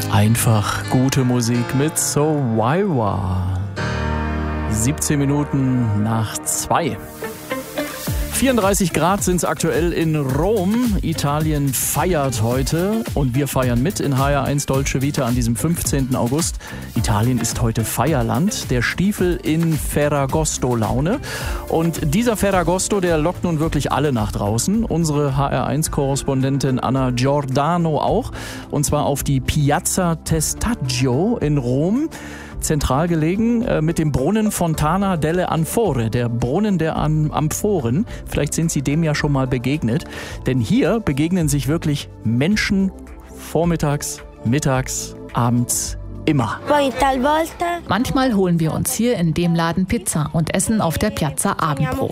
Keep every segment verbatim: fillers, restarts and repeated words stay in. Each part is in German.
Einfach gute Musik mit So Waiwa. siebzehn Minuten nach zwei. vierunddreißig Grad sind es aktuell in Rom. Italien feiert heute und wir feiern mit in H R eins Dolce Vita an diesem fünfzehnten August. Italien ist heute Feierland, der Stiefel in Ferragosto-Laune. Und dieser Ferragosto, der lockt nun wirklich alle nach draußen. Unsere H R eins Korrespondentin Anna Giordano auch. Und zwar auf die Piazza Testaccio in Rom. Zentral gelegen äh, mit dem Brunnen Fontana delle Anfore, der Brunnen der Am- Amphoren. Vielleicht sind Sie dem ja schon mal begegnet, denn hier begegnen sich wirklich Menschen vormittags, mittags, abends, immer. Manchmal holen wir uns hier in dem Laden Pizza und essen auf der Piazza Abendbrot.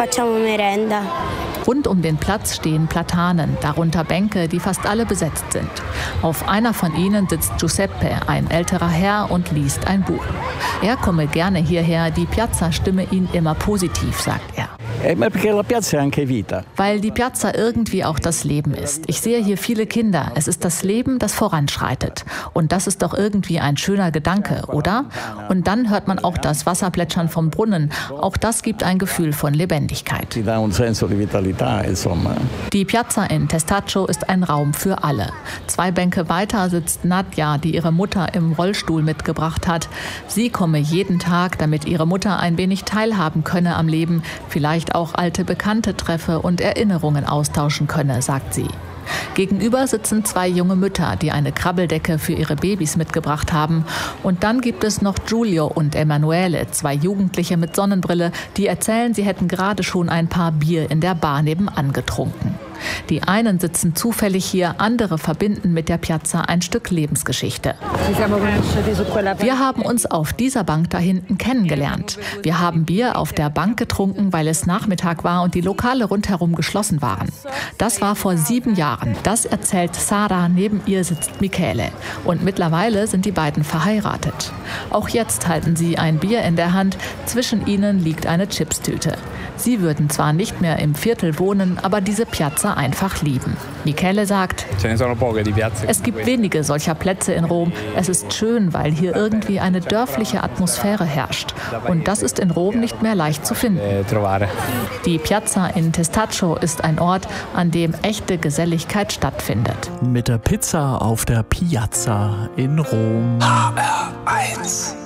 Rund um den Platz stehen Platanen, darunter Bänke, die fast alle besetzt sind. Auf einer von ihnen sitzt Giuseppe, ein älterer Herr, und liest ein Buch. Er komme gerne hierher, die Piazza stimme ihn immer positiv, sagt er. Weil die Piazza irgendwie auch das Leben ist. Ich sehe hier viele Kinder. Es ist das Leben, das voranschreitet. Und das ist doch irgendwie ein schöner Gedanke, oder? Und dann hört man auch das Wasserplätschern vom Brunnen. Auch das gibt ein Gefühl von Lebendigkeit. Die Piazza in Testaccio ist ein Raum für alle. Zwei Bänke weiter sitzt Nadja, die ihre Mutter im Rollstuhl mitgebracht hat. Sie komme jeden Tag, damit ihre Mutter ein wenig teilhaben könne am Leben, vielleicht auch alte Bekannte treffe und Erinnerungen austauschen könne, sagt sie. Gegenüber sitzen zwei junge Mütter, die eine Krabbeldecke für ihre Babys mitgebracht haben. Und dann gibt es noch Giulio und Emanuele, zwei Jugendliche mit Sonnenbrille, die erzählen, sie hätten gerade schon ein paar Bier in der Bar nebenan getrunken. Die einen sitzen zufällig hier, andere verbinden mit der Piazza ein Stück Lebensgeschichte. Wir haben uns auf dieser Bank da hinten kennengelernt. Wir haben Bier auf der Bank getrunken, weil es Nachmittag war und die Lokale rundherum geschlossen waren. Das war vor sieben Jahren. Das erzählt Sara, neben ihr sitzt Michele. Und mittlerweile sind die beiden verheiratet. Auch jetzt halten sie ein Bier in der Hand, zwischen ihnen liegt eine Chipstüte. Sie würden zwar nicht mehr im Viertel wohnen, aber diese Piazza einfach lieben. Michele sagt, es gibt wenige solcher Plätze in Rom. Es ist schön, weil hier irgendwie eine dörfliche Atmosphäre herrscht. Und das ist in Rom nicht mehr leicht zu finden. Die Piazza in Testaccio ist ein Ort, an dem echte Geselligkeit stattfindet. Mit der Pizza auf der Piazza in Rom. H R eins